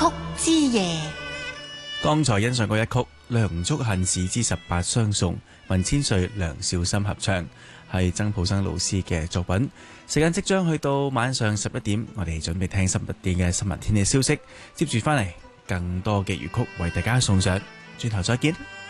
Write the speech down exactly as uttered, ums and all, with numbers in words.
之夜。 剛才欣賞過一曲《梁祝恨市之十八相送》，文千歲、梁少心合唱，係曾普生老師嘅作品。時間即將去到晚上十一點，我哋準備聽十一點嘅新聞天氣消息，接住翻嚟更多嘅粵曲為大家送上，轉頭再見。